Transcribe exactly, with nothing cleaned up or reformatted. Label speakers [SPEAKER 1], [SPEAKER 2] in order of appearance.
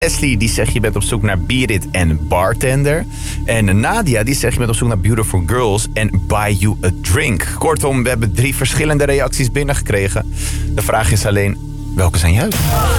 [SPEAKER 1] Leslie die zegt je bent op zoek naar Beat It en Bartender. En Nadia die zegt je bent op zoek naar Beautiful Girls en Buy You a Drink. Kortom, we hebben drie verschillende reacties binnengekregen. De vraag is alleen, welke zijn juist?